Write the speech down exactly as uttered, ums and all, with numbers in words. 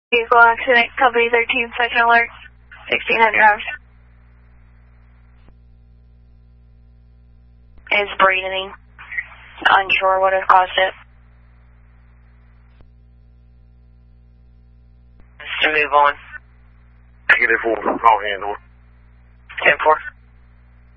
Vehicle accident, company thirteen, second alert, sixteen hundred hours. Is breathing. Unsure what has caused it. To move on. Negative four, call handle. ten four.